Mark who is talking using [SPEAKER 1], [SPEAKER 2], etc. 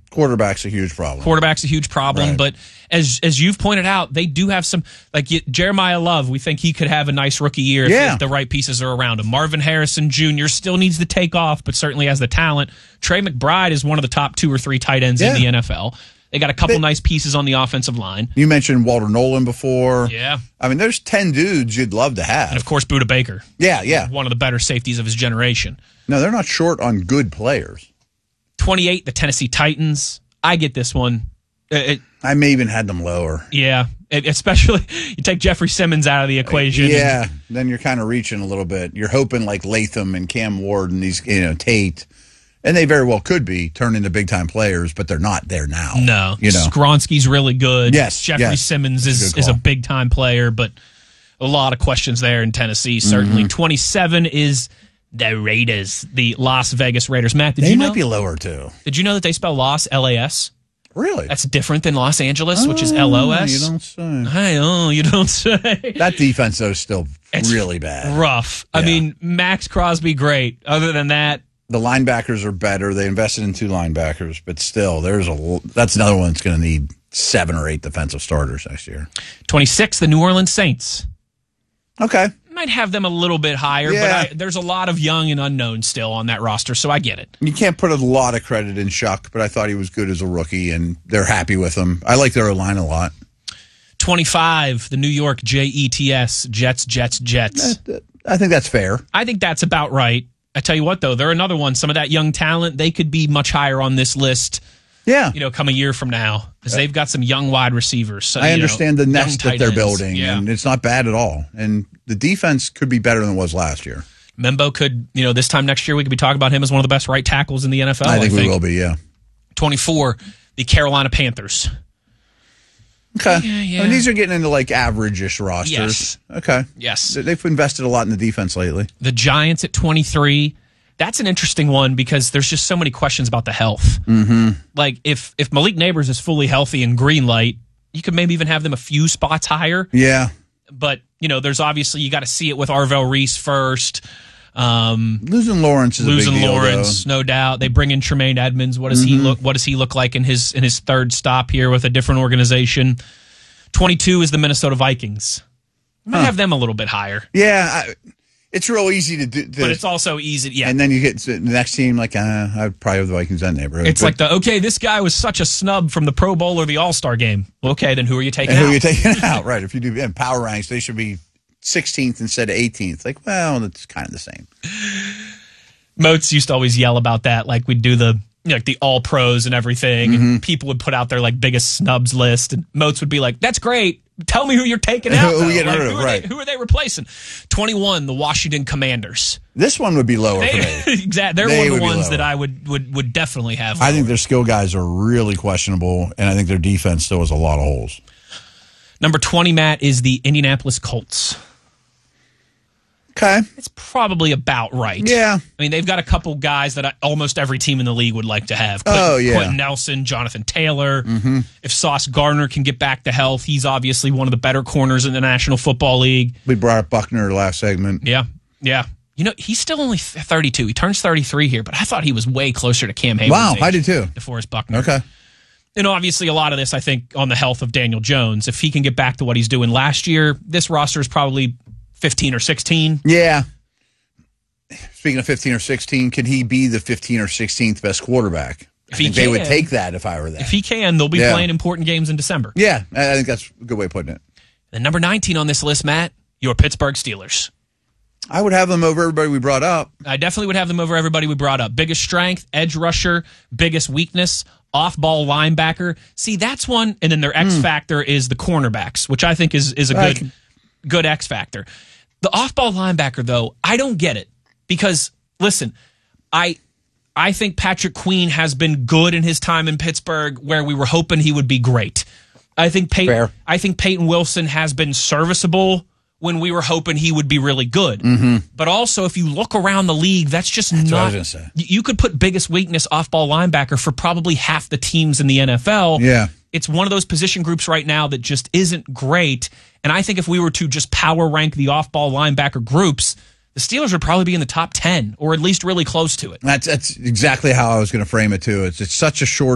[SPEAKER 1] Quarterback's a huge problem.
[SPEAKER 2] Right. But as you've pointed out, they do have some, like Jeremiah Love, we think he could have a nice rookie year if the right pieces are around him. Marvin Harrison Jr. still needs to take off, but certainly has the talent. Trey McBride is one of the top 2 or 3 tight ends in the NFL. They got a couple nice pieces on the offensive line.
[SPEAKER 1] You mentioned Walter Nolan before.
[SPEAKER 2] Yeah.
[SPEAKER 1] I mean, there's 10 dudes you'd love to have.
[SPEAKER 2] And, of course, Budda Baker.
[SPEAKER 1] Yeah.
[SPEAKER 2] One of the better safeties of his generation. No,
[SPEAKER 1] they're not short on good players.
[SPEAKER 2] 28, the Tennessee Titans. I get this one.
[SPEAKER 1] I may even had them lower.
[SPEAKER 2] Yeah. Especially, you take Jeffrey Simmons out of the equation.
[SPEAKER 1] Yeah. Then you're kind of reaching a little bit. You're hoping like Latham and Cam Ward and these, Tate. And they very well could be turned into big-time players, but they're not there now.
[SPEAKER 2] No. Skronsky's really good.
[SPEAKER 1] Yes.
[SPEAKER 2] Jeffrey Simmons is a big-time player, but a lot of questions there in Tennessee, certainly. 27 is the Raiders, the Las Vegas Raiders. Matt, did you know?
[SPEAKER 1] They might be lower, too.
[SPEAKER 2] Did you know that they spell Los, L-A-S?
[SPEAKER 1] Really?
[SPEAKER 2] That's different than Los Angeles, which is L-O-S.
[SPEAKER 1] You don't say.
[SPEAKER 2] I know, you don't say.
[SPEAKER 1] That defense, though, is still really bad.
[SPEAKER 2] Rough. Yeah. I mean, Max Crosby, great. Other than that,
[SPEAKER 1] the linebackers are better. They invested in 2 linebackers, but still, that's another one that's going to need 7 or 8 defensive starters next year.
[SPEAKER 2] 26, the New Orleans Saints.
[SPEAKER 1] Okay.
[SPEAKER 2] Might have them a little bit higher, but there's a lot of young and unknown still on that roster, so I get it.
[SPEAKER 1] You can't put a lot of credit in Shuck, but I thought he was good as a rookie, and they're happy with him. I like their line a lot.
[SPEAKER 2] 25, the New York Jets.
[SPEAKER 1] I think that's fair.
[SPEAKER 2] I think that's about right. I tell you what, though, they're another one. Some of that young talent, they could be much higher on this list.
[SPEAKER 1] Yeah.
[SPEAKER 2] Come a year from now, because they've got some young wide receivers. So,
[SPEAKER 1] I understand the nest that they're building,
[SPEAKER 2] yeah.
[SPEAKER 1] And it's not bad at all. And the defense could be better than it was last year.
[SPEAKER 2] Membo could, this time next year, we could be talking about him as one of the best right tackles in the NFL.
[SPEAKER 1] I think we will be, yeah.
[SPEAKER 2] 24, the Carolina Panthers.
[SPEAKER 1] Okay.
[SPEAKER 2] Yeah.
[SPEAKER 1] I mean, these are getting into like average-ish rosters.
[SPEAKER 2] Yes.
[SPEAKER 1] Okay.
[SPEAKER 2] Yes.
[SPEAKER 1] They've invested a lot in the defense lately.
[SPEAKER 2] The Giants at 23. That's an interesting one because there's just so many questions about the health.
[SPEAKER 1] Mm-hmm.
[SPEAKER 2] Like if Malik Neighbors is fully healthy and green light, you could maybe even have them a few spots higher.
[SPEAKER 1] Yeah.
[SPEAKER 2] But, there's obviously, you got to see it with Arvell Reese first.
[SPEAKER 1] Losing Lawrence is a big deal,
[SPEAKER 2] Lawrence, no doubt. They bring in Tremaine Edmonds. What does he look? What does he look like in his third stop here with a different organization? 22 is the Minnesota Vikings. I might have them a little bit higher.
[SPEAKER 1] Yeah, it's real easy to do.
[SPEAKER 2] But it's also easy, yeah.
[SPEAKER 1] And then you get to the next team, like, I'd probably have the Vikings in that neighborhood.
[SPEAKER 2] It's like this guy was such a snub from the Pro Bowl or the All-Star game. Okay, then who are you taking out?
[SPEAKER 1] Who are you taking out? Right. If you do power ranks, they should be 16th instead of 18th. Like, well, it's kind of the same.
[SPEAKER 2] Moats used to always yell about that. Like, we'd do the all pros and everything. And people would put out their biggest snubs list. And Moats would be like, that's great. Tell me who you're taking out.
[SPEAKER 1] Who are you getting rid of, right.
[SPEAKER 2] Who are they replacing? 21, the Washington Commanders.
[SPEAKER 1] This one would be lower for me.
[SPEAKER 2] Exactly. They're one of the ones that I would definitely have lower.
[SPEAKER 1] I think their skill guys are really questionable, and I think their defense still has a lot of holes.
[SPEAKER 2] Number 20, Matt, is the Indianapolis Colts.
[SPEAKER 1] Okay.
[SPEAKER 2] It's probably about right.
[SPEAKER 1] Yeah.
[SPEAKER 2] I mean, they've got a couple guys that almost every team in the league would like to have. Quentin Nelson, Jonathan Taylor. Mm-hmm. If Sauce Gardner can get back to health, he's obviously one of the better corners in the National Football League.
[SPEAKER 1] We brought up Buckner last segment.
[SPEAKER 2] Yeah. He's still only 32. He turns 33 here, but I thought he was way closer to Cam Hayward's age.
[SPEAKER 1] I did too.
[SPEAKER 2] DeForest Buckner.
[SPEAKER 1] Okay.
[SPEAKER 2] And obviously a lot of this, I think, on the health of Daniel Jones. If he can get back to what he's doing last year, this roster is probably 15 or 16.
[SPEAKER 1] Yeah. Speaking of 15 or 16, could he be the 15 or 16th best quarterback? I think they would take that if I were that.
[SPEAKER 2] If he can, they'll be playing important games in December.
[SPEAKER 1] Yeah, I think that's a good way of putting it.
[SPEAKER 2] And number 19 on this list, Matt, your Pittsburgh Steelers.
[SPEAKER 1] I would have them over everybody we brought up.
[SPEAKER 2] I definitely would have them over everybody we brought up. Biggest strength, edge rusher. Biggest weakness, off-ball linebacker. See, that's one. And then their X factor is the cornerbacks, which I think is a good X factor. The off-ball linebacker, though, I don't get it. Because, listen, I think Patrick Queen has been good in his time in Pittsburgh where we were hoping he would be great. I think Peyton Wilson has been serviceable when we were hoping he would be really good. Mm-hmm. But also, if you look around the league, that's not
[SPEAKER 1] what I was gonna say.
[SPEAKER 2] You could put biggest weakness off-ball linebacker for probably half the teams in the NFL.
[SPEAKER 1] Yeah.
[SPEAKER 2] It's one of those position groups right now that just isn't great. And I think if we were to just power rank the off-ball linebacker groups, the Steelers would probably be in the top 10 or at least really close to it.
[SPEAKER 1] That's exactly how I was going to frame it, too. It's such a short